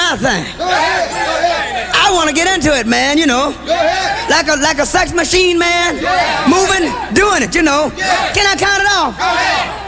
my thing. Go ahead. Go ahead. I want to get into it, man, you know. Go ahead. Like a sex machine, man. Moving, doing it, you know. Can I count it off? Go ahead.